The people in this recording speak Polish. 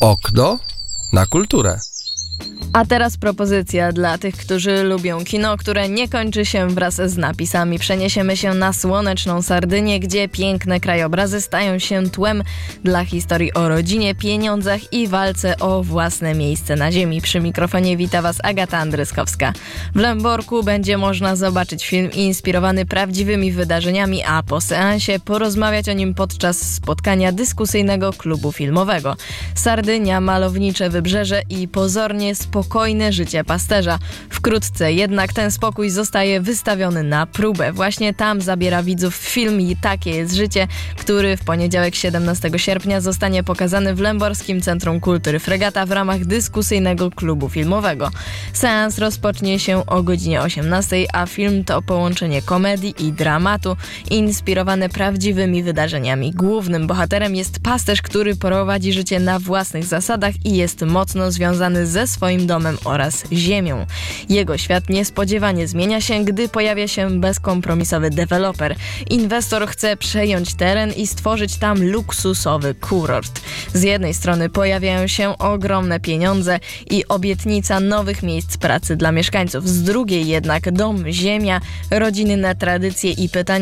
Okno na kulturę. A teraz propozycja dla tych, którzy lubią kino, które nie kończy się wraz z napisami. Przeniesiemy się na słoneczną Sardynię, gdzie piękne krajobrazy stają się tłem dla historii o rodzinie, pieniądzach i walce o własne miejsce na ziemi. Przy mikrofonie wita Was Agata Andryskowska. W Lęborku będzie można zobaczyć film inspirowany prawdziwymi wydarzeniami, a po seansie porozmawiać o nim podczas spotkania dyskusyjnego klubu filmowego. Sardynia, malownicze wybrzeże i pozornie spokojne życie pasterza. Wkrótce jednak ten spokój zostaje wystawiony na próbę. Właśnie tam zabiera widzów film i Takie jest życie, który w poniedziałek 17 sierpnia zostanie pokazany w Lęborskim Centrum Kultury Fregata w ramach dyskusyjnego klubu filmowego. Seans rozpocznie się o godzinie 18, a film to połączenie komedii i dramatu inspirowane prawdziwymi wydarzeniami. Głównym bohaterem jest pasterz, który prowadzi życie na własnych zasadach i jest mocno związany ze swoim domem oraz ziemią. Jego świat niespodziewanie zmienia się, gdy pojawia się bezkompromisowy deweloper. Inwestor chce przejąć teren i stworzyć tam luksusowy kurort. Z jednej strony pojawiają się ogromne pieniądze i obietnica nowych miejsc pracy dla mieszkańców. Z drugiej jednak dom, ziemia, rodzinne tradycje i pytania